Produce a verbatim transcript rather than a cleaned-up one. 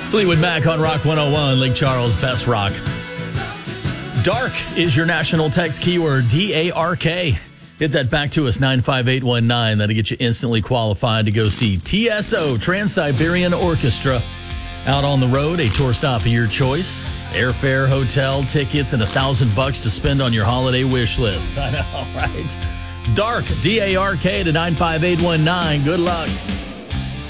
Fleetwood Mac on Rock one oh one, Lake Charles, best rock. Dark is your national text keyword, D A R K. Hit that back to us, nine five eight one nine. That'll get you instantly qualified to go see T S O, Trans-Siberian Orchestra, out on the road. A tour stop of your choice. Airfare, hotel, tickets, and a thousand bucks to spend on your holiday wish list. I know, right? Dark, D A R K to nine five eight one nine. Good luck.